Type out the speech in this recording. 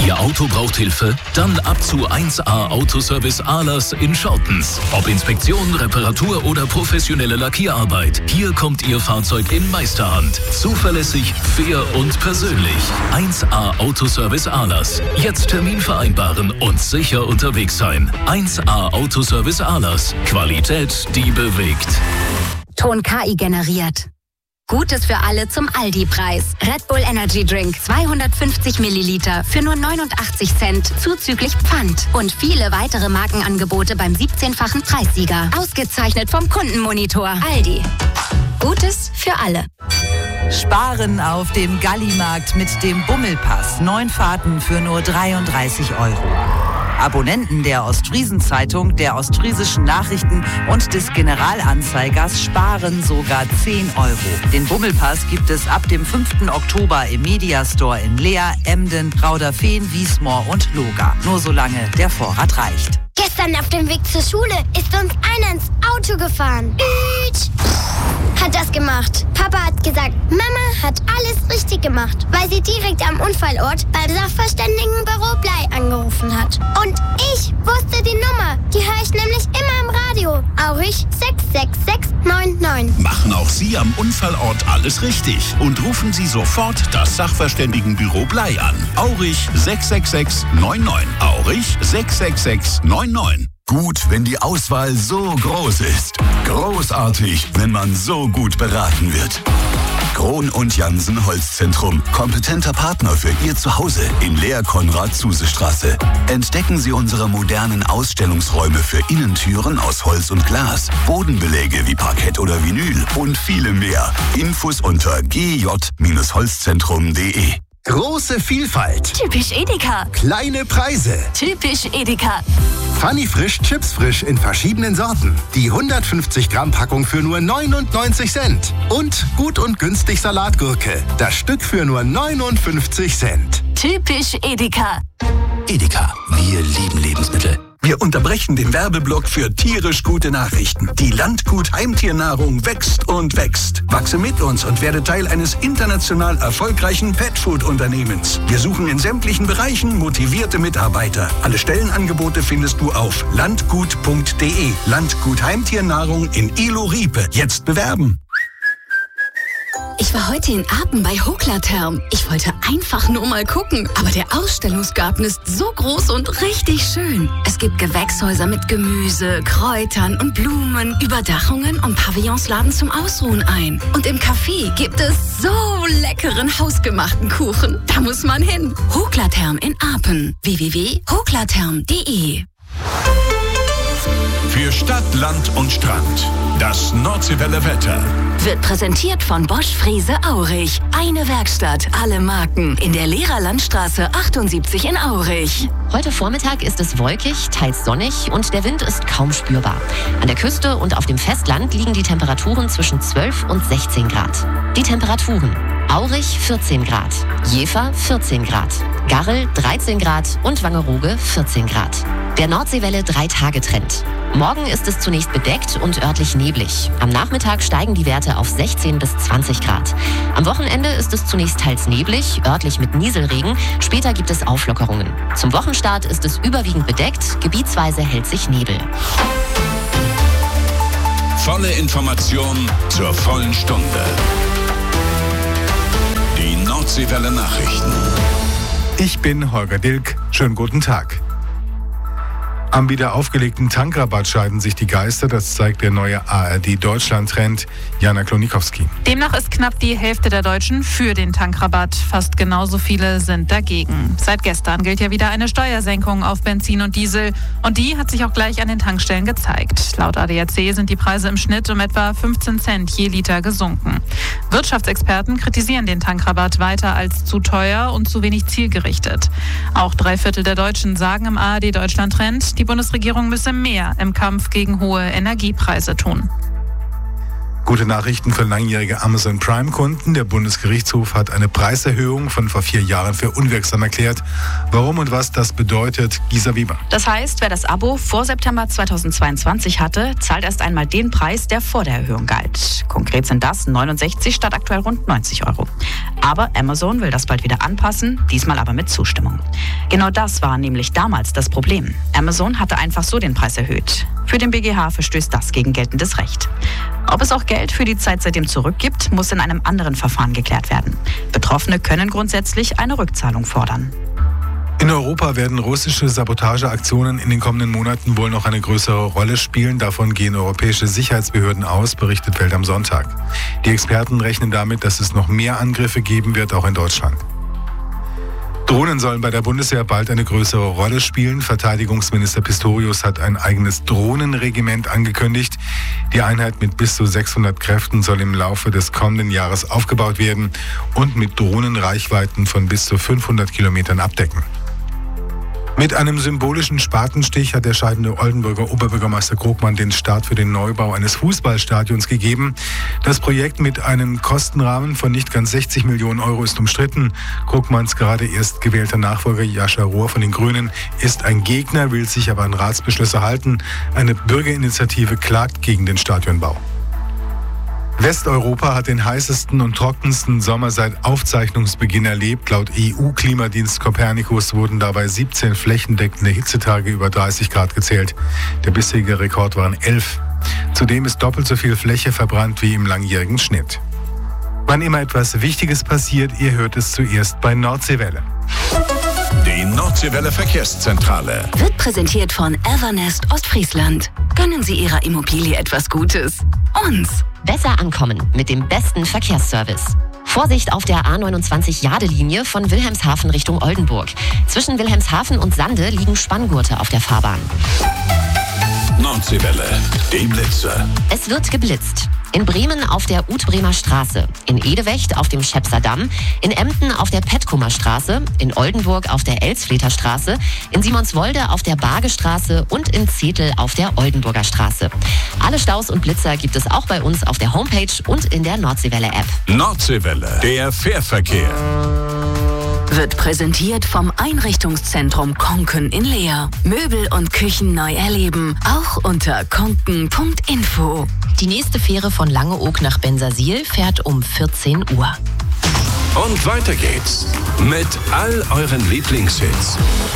Ihr Auto braucht Hilfe? Dann ab zu 1A Autoservice Ahlers in Schottens. Ob Inspektion, Reparatur oder professionelle Lackierarbeit. Hier kommt Ihr Fahrzeug in Meisterhand. Zuverlässig, fair und persönlich. 1A Autoservice Ahlers. Jetzt Termin vereinbaren und sicher unterwegs sein. 1A Autoservice Ahlers. Qualität, die bewegt. Ton KI generiert. Gutes für alle zum Aldi-Preis. Red Bull Energy Drink 250 Milliliter für nur 89 Cent zuzüglich Pfand. Und viele weitere Markenangebote beim 17-fachen Preissieger. Ausgezeichnet vom Kundenmonitor. Aldi. Gutes für alle. Sparen auf dem Gallimarkt mit dem Bummelpass. 9 Fahrten für nur 33 €. Abonnenten der Ostfriesen-Zeitung, der Ostfriesischen Nachrichten und des Generalanzeigers sparen sogar 10 €. Den Bummelpass gibt es ab dem 5. Oktober im Mediastore in Leer, Emden, Rauderfehn, Wiesmoor und Loga. Nur solange der Vorrat reicht. Gestern auf dem Weg zur Schule ist uns einer ins Auto gefahren. Hat das gemacht. Papa hat gesagt, Mama hat alles richtig gemacht, weil sie direkt am Unfallort beim Sachverständigenbüro Blei angerufen hat. Und ich wusste die Nummer. Die höre ich nämlich immer im Radio. Aurich 66699. Machen auch Sie am Unfallort alles richtig und rufen Sie sofort das Sachverständigenbüro Blei an. Aurich 66699. Aurich 66699. Gut, wenn die Auswahl so groß ist. Großartig, wenn man so gut beraten wird. Krohn und Jansen Holzzentrum. Kompetenter Partner für Ihr Zuhause in Lehr-Konrad-Zuse-Straße. Entdecken Sie unsere modernen Ausstellungsräume für Innentüren aus Holz und Glas, Bodenbeläge wie Parkett oder Vinyl und viele mehr. Infos unter gj-holzzentrum.de. Große Vielfalt. Typisch Edeka. Kleine Preise. Typisch Edeka. Funny Frisch, Chips frisch in verschiedenen Sorten. Die 150 Gramm Packung für nur 99 Cent. Und gut und günstig Salatgurke. Das Stück für nur 59 Cent. Typisch Edeka. Edeka, wir lieben Lebensmittel. Wir unterbrechen den Werbeblock für tierisch gute Nachrichten. Die Landgut Heimtiernahrung wächst und wächst. Wachse mit uns und werde Teil eines international erfolgreichen Petfood-Unternehmens. Wir suchen in sämtlichen Bereichen motivierte Mitarbeiter. Alle Stellenangebote findest du auf landgut.de. Landgut Heimtiernahrung in Ilo-Riepe. Jetzt bewerben. Ich war heute in Apen bei Hoklatherm. Ich wollte einfach nur mal gucken. Aber der Ausstellungsgarten ist so groß und richtig schön. Es gibt Gewächshäuser mit Gemüse, Kräutern und Blumen, Überdachungen und Pavillons laden zum Ausruhen ein. Und im Café gibt es so leckeren hausgemachten Kuchen. Da muss man hin. Hoklatherm in Apen. www.hoklatherm.de. Für Stadt, Land und Strand. Das Nordseewelle Wetter. Wird präsentiert von Bosch Frese Aurich. Eine Werkstatt, alle Marken. In der Lehrerlandstraße 78 in Aurich. Heute Vormittag ist es wolkig, teils sonnig und der Wind ist kaum spürbar. An der Küste und auf dem Festland liegen die Temperaturen zwischen 12 und 16 Grad. Die Temperaturen: Aurich 14 Grad, Jever 14 Grad, Garrel 13 Grad und Wangerooge 14 Grad. Der Nordseewelle 3-Tage-Trend. Morgen ist es zunächst bedeckt und örtlich neblig. Am Nachmittag steigen die Werte auf 16 bis 20 Grad. Am Wochenende ist es zunächst teils neblig, örtlich mit Nieselregen. Später gibt es Auflockerungen. Zum Wochenstart ist es überwiegend bedeckt, gebietsweise hält sich Nebel. Volle Information zur vollen Stunde. Die Nordseewelle Nachrichten. Ich bin Holger Dilk. Schönen guten Tag. Am wieder aufgelegten Tankrabatt scheiden sich die Geister, das zeigt der neue ARD-Deutschland-Trend. Jana Klonikowski. Demnach ist knapp die Hälfte der Deutschen für den Tankrabatt. Fast genauso viele sind dagegen. Seit gestern gilt ja wieder eine Steuersenkung auf Benzin und Diesel. Und die hat sich auch gleich an den Tankstellen gezeigt. Laut ADAC sind die Preise im Schnitt um etwa 15 Cent je Liter gesunken. Wirtschaftsexperten kritisieren den Tankrabatt weiter als zu teuer und zu wenig zielgerichtet. Auch 3/4 der Deutschen sagen im ARD-Deutschland-Trend, die Bundesregierung müsse mehr im Kampf gegen hohe Energiepreise tun. Gute Nachrichten für langjährige Amazon Prime-Kunden. Der Bundesgerichtshof hat eine Preiserhöhung von vor 4 Jahren für unwirksam erklärt. Warum und was das bedeutet, Gisa Weber. Das heißt, wer das Abo vor September 2022 hatte, zahlt erst einmal den Preis, der vor der Erhöhung galt. Konkret sind das 69 statt aktuell rund 90 Euro. Aber Amazon will das bald wieder anpassen, diesmal aber mit Zustimmung. Genau das war nämlich damals das Problem. Amazon hatte einfach so den Preis erhöht. Für den BGH verstößt das gegen geltendes Recht. Ob es auch Geld für die Zeit seitdem zurückgibt, muss in einem anderen Verfahren geklärt werden. Betroffene können grundsätzlich eine Rückzahlung fordern. In Europa werden russische Sabotageaktionen in den kommenden Monaten wohl noch eine größere Rolle spielen. Davon gehen europäische Sicherheitsbehörden aus, berichtet Welt am Sonntag. Die Experten rechnen damit, dass es noch mehr Angriffe geben wird, auch in Deutschland. Drohnen sollen bei der Bundeswehr bald eine größere Rolle spielen. Verteidigungsminister Pistorius hat ein eigenes Drohnenregiment angekündigt. Die Einheit mit bis zu 600 Kräften soll im Laufe des kommenden Jahres aufgebaut werden und mit Drohnenreichweiten von bis zu 500 Kilometern abdecken. Mit einem symbolischen Spatenstich hat der scheidende Oldenburger Oberbürgermeister Krogmann den Start für den Neubau eines Fußballstadions gegeben. Das Projekt mit einem Kostenrahmen von nicht ganz 60 Millionen Euro ist umstritten. Krogmanns gerade erst gewählter Nachfolger Jascha Rohr von den Grünen ist ein Gegner, will sich aber an Ratsbeschlüsse halten. Eine Bürgerinitiative klagt gegen den Stadionbau. Westeuropa hat den heißesten und trockensten Sommer seit Aufzeichnungsbeginn erlebt. Laut EU-Klimadienst Copernicus wurden dabei 17 flächendeckende Hitzetage über 30 Grad gezählt. Der bisherige Rekord waren 11. Zudem ist doppelt so viel Fläche verbrannt wie im langjährigen Schnitt. Wann immer etwas Wichtiges passiert, ihr hört es zuerst bei Nordseewelle. Die Nordseewelle Verkehrszentrale wird präsentiert von Evernest Ostfriesland. Gönnen Sie Ihrer Immobilie etwas Gutes. Uns. Besser ankommen mit dem besten Verkehrsservice. Vorsicht auf der A29-Jade-Linie von Wilhelmshaven Richtung Oldenburg. Zwischen Wilhelmshaven und Sande liegen Spanngurte auf der Fahrbahn. Nordseewelle, die Blitzer. Es wird geblitzt. In Bremen auf der Utbremer Straße, in Edewecht auf dem Schäpser Damm, in Emden auf der Petkumer Straße, in Oldenburg auf der Elsfleter Straße, in Simonswolde auf der Bargestraße und in Zetel auf der Oldenburger Straße. Alle Staus und Blitzer gibt es auch bei uns auf der Homepage und in der Nordseewelle-App. Nordseewelle, der Fährverkehr. Wird präsentiert vom Einrichtungszentrum Konken in Leer. Möbel und Küchen neu erleben, auch unter konken.info. Die nächste Fähre von Langeoog nach Bensersiel fährt um 14 Uhr. Und weiter geht's mit all euren Lieblingshits.